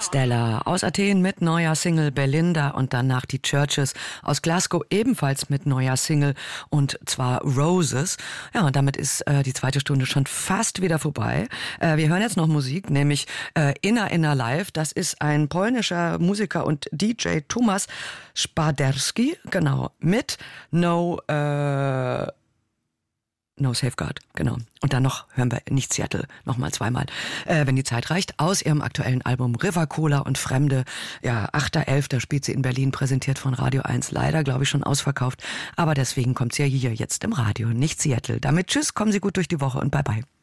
Stella aus Athen mit neuer Single Belinda und danach die Churches aus Glasgow ebenfalls mit neuer Single und zwar Roses. Ja, und damit ist die zweite Stunde schon fast wieder vorbei. Wir hören jetzt noch Musik, nämlich Inna Inna Live. Das ist ein polnischer Musiker und DJ Tomasz Spaderski, genau, mit No Safeguard, genau. Und dann noch hören wir Nicht Seattle nochmal zweimal, wenn die Zeit reicht, aus ihrem aktuellen Album River Cola und Fremde. Ja, 8.11. spielt sie in Berlin, präsentiert von Radio 1. Leider, glaube ich, schon ausverkauft. Aber deswegen kommt sie ja hier jetzt im Radio. Nicht Seattle. Damit tschüss, kommen Sie gut durch die Woche und bye bye.